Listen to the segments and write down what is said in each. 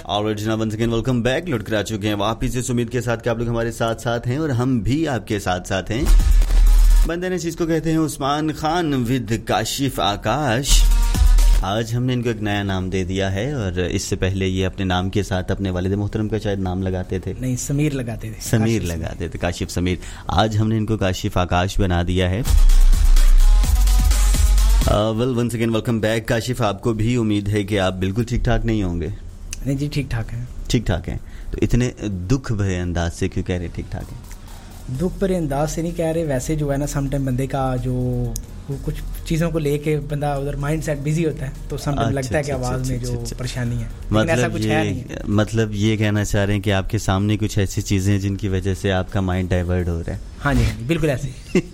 Alright जनाब, once again welcome back. लौट कर आ चुके हैं वापिस इस उम्मीद के साथ कि आप लोग हमारे साथ साथ हैं और हम भी आपके साथ साथ हैं। बंदे ने चीज को कहते हैं उस्मान खान विद काशिफ आकाश। आज हमने इनको एक नया नाम दे दिया है और इससे पहले ये अपने नाम के साथ अपने वालिद मोहतरम का शायद नाम लगाते थे। नहीं, समीर लगाते थे। समीर लगाते थे, काशिफ समीर। आज हमने इनको काशिफ आकाश बना दिया है। Well once again welcome back. Kashif, आपको भी उम्मीद है कि आप बिल्कुल ठीक ठाक नहीं होंगे। नहीं जी, ठीक ठाक है। ठीक ठाक है, तो इतने दुख भरे अंदाज से क्यों कह रहे ठीक ठाक है? दुख भरे अंदाज से नहीं कह रहे, वैसे जो है ना समटाइम बंदे का जो वो कुछ चीज़ों को लेके बंदा उधर माइंड सेट बिजी होता है, तो समटाइम लगता है कि आवाज़ में जो परेशानी है, लेकिन ऐसा कुछ है नहीं। मतलब ये कहना चाह रहे हैं कि आपके सामने कुछ ऐसी चीज़ें हैं जिनकी वजह से आपका माइंड डाइवर्ट हो रहा है। हाँ जी, बिल्कुल ऐसे।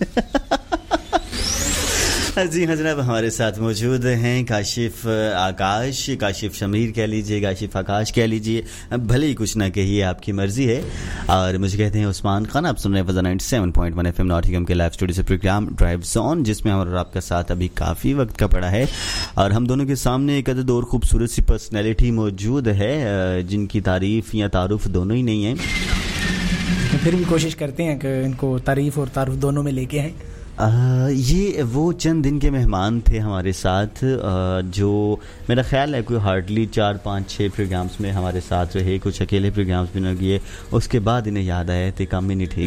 जी हाँ जनाब, हमारे साथ मौजूद हैं काशिफ आकाश, काशिफ शमीर कह लीजिए, काशिफ आकाश कह लीजिए, भले ही कुछ ना कहिए, आपकी मर्जी है। और मुझे कहते हैं उस्मान खान। आप सुन रहे हैं फज़ा 97.1 FM नॉटिंघम के लाइव स्टूडियो से प्रोग्राम ड्राइव ज़ोन, जिसमें हमारा और आपका साथ अभी काफ़ी वक्त का पड़ा है और हम दोनों के सामने एक अदद और खूबसूरत सी पर्सनैलिटी मौजूद है जिनकी तारीफ़ या तारुफ दोनों ही नहीं है। फिर भी कोशिश करते हैं कि इनको तारीफ़ और तारुफ दोनों में लेके आएँ। ये वो चंद दिन के मेहमान थे हमारे साथ जो मेरा ख्याल है कोई हार्डली 4-5-6 प्रोग्राम्स में हमारे साथ रहे, कुछ अकेले प्रोग्राम्स भी न किए। उसके बाद इन्हें याद आया थे काम ही नहीं ठीक।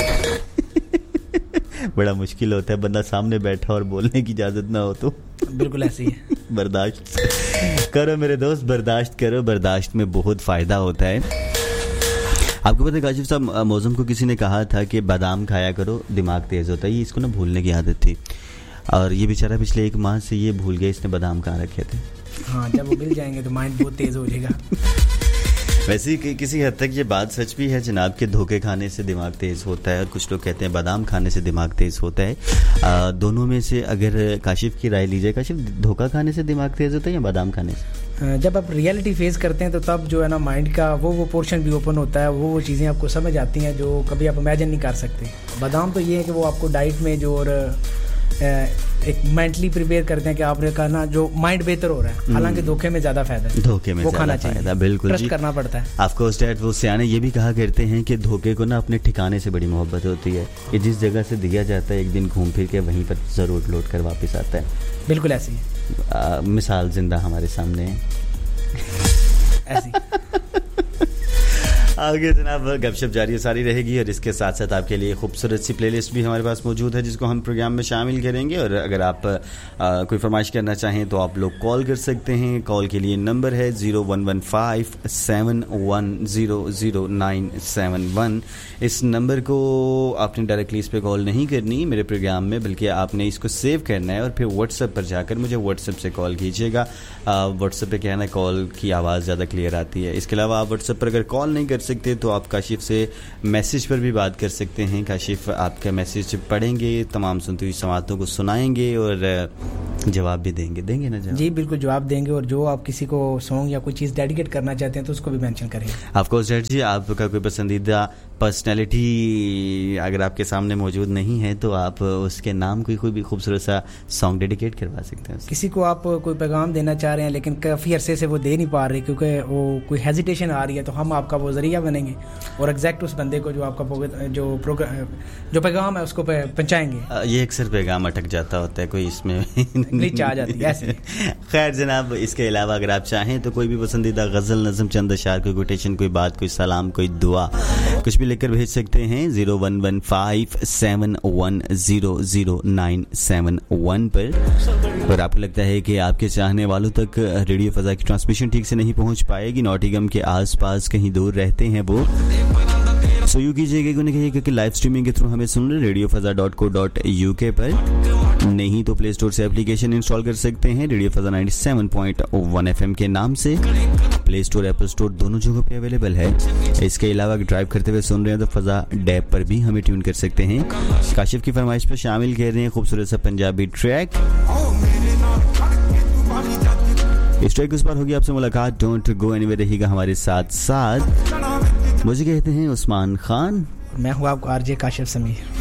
बड़ा मुश्किल होता है, बंदा सामने बैठा और बोलने की इजाज़त ना हो तो बिल्कुल ऐसे ही है। बर्दाश्त करो मेरे दोस्त, बर्दाश्त करो, बर्दाश्त में बहुत फ़ायदा होता है। आपको पता है काशिफ साहब, मौसम को किसी ने कहा था कि बादाम खाया करो, दिमाग तेज़ होता है। ये इसको ना भूलने की आदत थी और ये बेचारा पिछले 1 माह से ये भूल गया इसने बादाम कहाँ रखे थे। हाँ, जब वो मिल जाएंगे तो माइंड बहुत तेज़ हो जाएगा। वैसे ही किसी हद तक ये बात सच भी है जनाब के धोखे खाने से दिमाग तेज़ होता है और कुछ लोग कहते हैं बादाम खाने से दिमाग तेज़ होता है। दोनों में से अगर काशिफ की राय लीजिए, काशिफ धोखा खाने से दिमाग तेज़ होता है या बादाम खाने से? जब आप रियलिटी फेस करते हैं तो तब जो है ना माइंड का वो पोर्शन भी ओपन होता है, वो चीज़ें आपको समझ आती हैं जो कभी आप इमेजिन नहीं कर सकते। बादाम तो ये है कि वो आपको डाइट में जो और एक मेंटली प्रिपेयर करते हैं कि आपने कहा ना जो माइंड बेहतर हो रहा है, हालांकि धोखे में ज़्यादा फायदा है, धोखे में वो खाना चाहिए। बिल्कुल, ट्रस्ट करना पड़ता है। ऑफ कोर्स डैड, वो सियाने ये भी कहा करते हैं कि धोखे को ना अपने ठिकाने से बड़ी मोहब्बत होती है। ये जिस जगह से दिया जाता है एक दिन घूम फिर के वहीं पर ज़रूर लौट कर वापस आता है। बिल्कुल ऐसी है। मिसाल जिंदा हमारे सामने है ऐसी। आगे जनाब गपशप जारी सारी रहेगी और इसके साथ साथ आपके लिए खूबसूरत सी प्लेलिस्ट भी हमारे पास मौजूद है जिसको हम प्रोग्राम में शामिल करेंगे। और अगर आप कोई फरमाइश करना चाहें तो आप लोग कॉल कर सकते हैं। कॉल के लिए नंबर है 011571000971। इस नंबर को आपने डायरेक्टली इस पर कॉल नहीं करनी मेरे प्रोग्राम में, बल्कि आपने इसको सेव करना है और फिर व्हाट्सएप पर जाकर मुझे व्हाट्सएप से कॉल कीजिएगा। व्हाट्सएप पे क्या है ना, कॉल की आवाज़ ज़्यादा क्लियर आती है। इसके अलावा आप व्हाट्सएप पर अगर कॉल नहीं कर सकते तो आप काशिफ से मैसेज पर भी बात कर सकते हैं। काशिफ आपका मैसेज पढ़ेंगे, तमाम सुनती हुई समातों को सुनाएंगे और जवाब भी देंगे ना जवाब? जी बिल्कुल जवाब देंगे। और जो आप किसी को सॉन्ग या कोई चीज़ डेडिकेट करना चाहते हैं तो उसको भी मेंशन करेंगे। ऑफ कोर्स डैड जी, आपका कोई पसंदीदा पर्सनैलिटी अगर आपके सामने मौजूद नहीं है तो आप उसके नाम कोई भी खूबसूरत सा सॉन्ग डेडिकेट करवा सकते हैं। किसी को आप कोई पैगाम देना चाह रहे हैं लेकिन काफ़ी अरसे से वो दे नहीं पा रहे क्योंकि वो कोई हेजिटेशन आ रही है, तो हम आपका वो जरिया बनेंगे और एग्जैक्ट उस बंदे को जो आपका जो पैगाम है उसको पहुँचाएंगे। ये अक्सर पैगाम अटक जाता होता है, कोई इसमें नीचे आ जाती है ऐसे। खैर जनाब, इसके अलावा अगर आप चाहें तो कोई भी पसंदीदा गज़ल, नज़म, चंद अशार, कोई कोटेशन, कोई बात, कोई सलाम, कोई दुआ, कुछ भी लेकर भेज सकते हैं 011571000971 पर। और आपको लगता है कि आपके चाहने वालों तक रेडियो फ़ज़ा की ट्रांसमिशन ठीक से नहीं पहुंच पाएगी, नॉटिंघम के आसपास कहीं दूर रहते हैं वो, सो यूँ कीजिएगा कि लाइव स्ट्रीमिंग के थ्रू हमें सुन रहे radiofazza.co.uk पर, नहीं तो प्ले स्टोर से एप्लीकेशन इंस्टॉल कर सकते हैं रेडियो फ़ज़ा 97.1 FM के नाम से। प्ले स्टोर, एप्पल स्टोर दोनों जगहों पे अवेलेबल है। इसके अलावा ड्राइव करते हुए सुन रहे हैं तो फ़ज़ा डैब पर भी हमें ट्यून कर सकते हैं। काशिफ की फरमाइश पर शामिल कर रहे हैं खूबसूरत सा पंजाबी ट्रैक। इस ट्रैक उस पर होगी आपसे मुलाकात। डोंट गो एनीवेयर रहिएगा हमारे साथ साथ। मुझे कहते हैं उस्मान खान, मैं हूँ आपको आरजे काशिफ समीर।